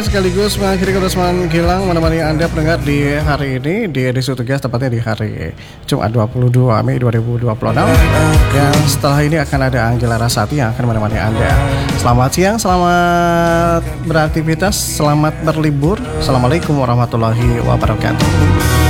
sekaligus mengakhiri ketersman Gilang menemani Anda pendengar di hari ini di edisi tugas, tepatnya di hari Jumat 22 Mei 2026. Dan setelah ini akan ada Angela Rasati yang akan menemani Anda. Selamat siang, selamat beraktivitas, selamat berlibur. Assalamualaikum warahmatullahi wabarakatuh.